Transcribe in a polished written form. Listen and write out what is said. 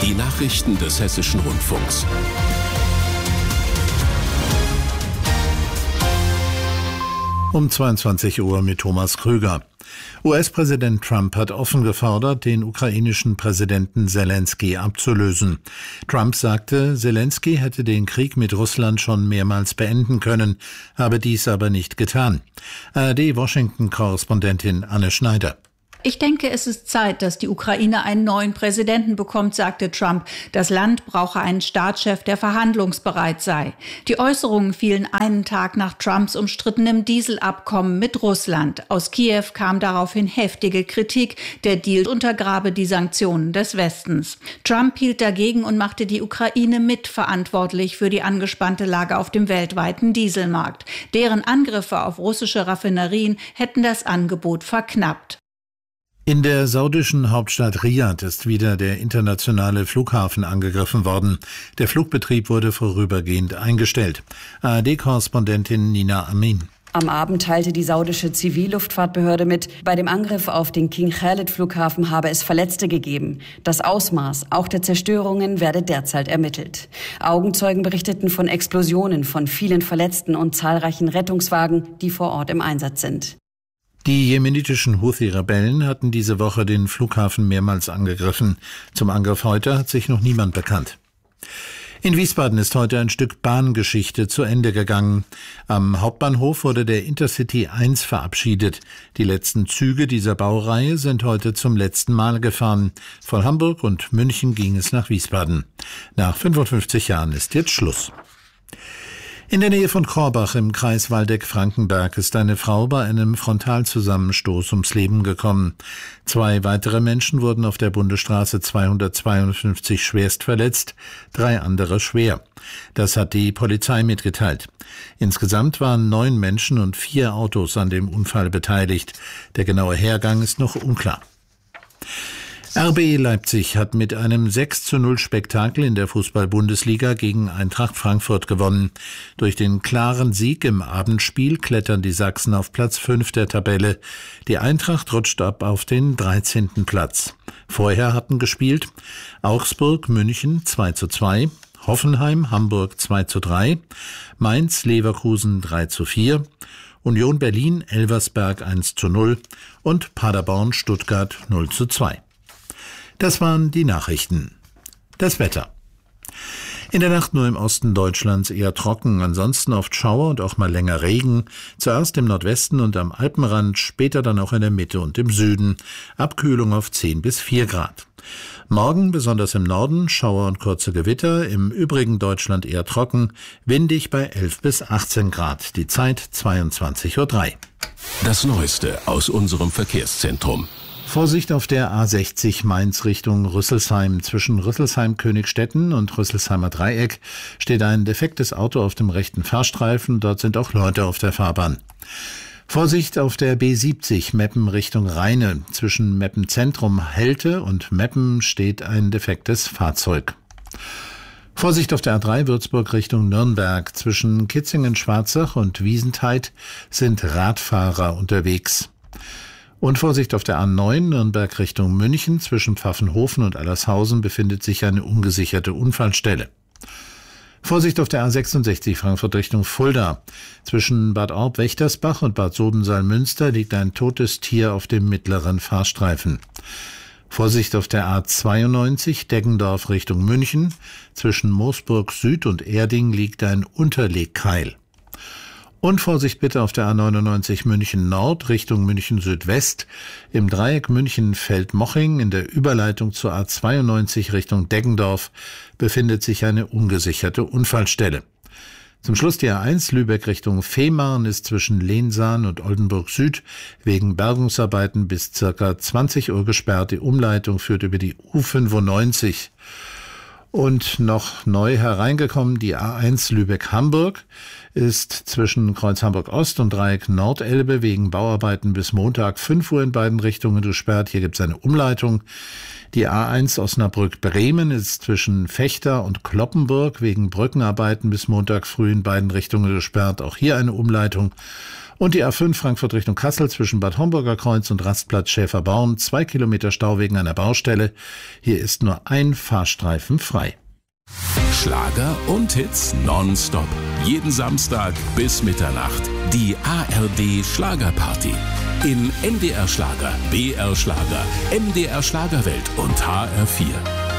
Die Nachrichten des Hessischen Rundfunks. Um 22 Uhr mit Thomas Krüger. US-Präsident Trump hat offen gefordert, den ukrainischen Präsidenten Selenskyj abzulösen. Trump sagte, Selenskyj hätte den Krieg mit Russland schon mehrmals beenden können, habe dies aber nicht getan. ARD-Washington-Korrespondentin Anne Schneider. Ich denke, es ist Zeit, dass die Ukraine einen neuen Präsidenten bekommt, sagte Trump. Das Land brauche einen Staatschef, der verhandlungsbereit sei. Die Äußerungen fielen einen Tag nach Trumps umstrittenem Dieselabkommen mit Russland. Aus Kiew kam daraufhin heftige Kritik. Der Deal untergrabe die Sanktionen des Westens. Trump hielt dagegen und machte die Ukraine mitverantwortlich für die angespannte Lage auf dem weltweiten Dieselmarkt. Deren Angriffe auf russische Raffinerien hätten das Angebot verknappt. In der saudischen Hauptstadt Riad ist wieder der internationale Flughafen angegriffen worden. Der Flugbetrieb wurde vorübergehend eingestellt. ARD-Korrespondentin Nina Amin. Am Abend teilte die saudische Zivilluftfahrtbehörde mit, bei dem Angriff auf den King Khalid-Flughafen habe es Verletzte gegeben. Das Ausmaß auch der Zerstörungen werde derzeit ermittelt. Augenzeugen berichteten von Explosionen, von vielen Verletzten und zahlreichen Rettungswagen, die vor Ort im Einsatz sind. Die jemenitischen Houthi-Rebellen hatten diese Woche den Flughafen mehrmals angegriffen. Zum Angriff heute hat sich noch niemand bekannt. In Wiesbaden ist heute ein Stück Bahngeschichte zu Ende gegangen. Am Hauptbahnhof wurde der Intercity 1 verabschiedet. Die letzten Züge dieser Baureihe sind heute zum letzten Mal gefahren. Von Hamburg und München ging es nach Wiesbaden. Nach 55 Jahren ist jetzt Schluss. In der Nähe von Korbach im Kreis Waldeck-Frankenberg ist eine Frau bei einem Frontalzusammenstoß ums Leben gekommen. 2 weitere Menschen wurden auf der Bundesstraße 252 schwerst verletzt, 3 andere schwer. Das hat die Polizei mitgeteilt. Insgesamt waren 9 Menschen und 4 Autos an dem Unfall beteiligt. Der genaue Hergang ist noch unklar. RB Leipzig hat mit einem 6:0 Spektakel in der Fußball-Bundesliga gegen Eintracht Frankfurt gewonnen. Durch den klaren Sieg im Abendspiel klettern die Sachsen auf Platz 5 der Tabelle. Die Eintracht rutscht ab auf den 13. Platz. Vorher hatten gespielt Augsburg, München 2:2, Hoffenheim, Hamburg 2:3, Mainz, Leverkusen 3:4, Union Berlin, Elversberg 1:0 und Paderborn, Stuttgart 0:2. Das waren die Nachrichten. Das Wetter. In der Nacht nur im Osten Deutschlands eher trocken, ansonsten oft Schauer und auch mal länger Regen. Zuerst im Nordwesten und am Alpenrand, später dann auch in der Mitte und im Süden. Abkühlung auf 10 bis 4 Grad. Morgen besonders im Norden Schauer und kurze Gewitter, im übrigen Deutschland eher trocken, windig bei 11 bis 18 Grad. Die Zeit 22:03 Uhr. Das Neueste aus unserem Verkehrszentrum. Vorsicht auf der A60 Mainz Richtung Rüsselsheim. Zwischen Rüsselsheim-Königstetten und Rüsselsheimer Dreieck steht ein defektes Auto auf dem rechten Fahrstreifen. Dort sind auch Leute auf der Fahrbahn. Vorsicht auf der B70 Meppen Richtung Rheine. Zwischen Meppen Zentrum Helte und Meppen steht ein defektes Fahrzeug. Vorsicht auf der A3 Würzburg Richtung Nürnberg. Zwischen Kitzingen-Schwarzach und Wiesentheid sind Radfahrer unterwegs. Und Vorsicht auf der A9 Nürnberg Richtung München. Zwischen Pfaffenhofen und Allershausen befindet sich eine ungesicherte Unfallstelle. Vorsicht auf der A66 Frankfurt Richtung Fulda. Zwischen Bad Orb-Wächtersbach und Bad Sodensaal-Münster liegt ein totes Tier auf dem mittleren Fahrstreifen. Vorsicht auf der A92 Deggendorf Richtung München. Zwischen Moosburg Süd und Erding liegt ein Unterlegkeil. Und Vorsicht bitte auf der A99 München Nord Richtung München Südwest. Im Dreieck München-Feldmoching in der Überleitung zur A92 Richtung Deggendorf befindet sich eine ungesicherte Unfallstelle. Zum Schluss die A1 Lübeck Richtung Fehmarn ist zwischen Lehnsahn und Oldenburg Süd wegen Bergungsarbeiten bis ca. 20 Uhr gesperrt. Die Umleitung führt über die U95. Und noch neu hereingekommen, die A1 Lübeck-Hamburg ist zwischen Kreuz Hamburg-Ost und Dreieck Nordelbe wegen Bauarbeiten bis Montag 5 Uhr in beiden Richtungen gesperrt. Hier gibt es eine Umleitung. Die A1 Osnabrück-Bremen ist zwischen Vechta und Cloppenburg wegen Brückenarbeiten bis Montag früh in beiden Richtungen gesperrt. Auch hier eine Umleitung. Und die A5 Frankfurt Richtung Kassel zwischen Bad Homburger Kreuz und Rastplatz Schäferborn 2 Kilometer Stau wegen einer Baustelle. Hier ist nur ein Fahrstreifen frei. Schlager und Hits nonstop. Jeden Samstag bis Mitternacht. Die ARD Schlagerparty. In NDR Schlager, BR Schlager, MDR Schlagerwelt und HR4.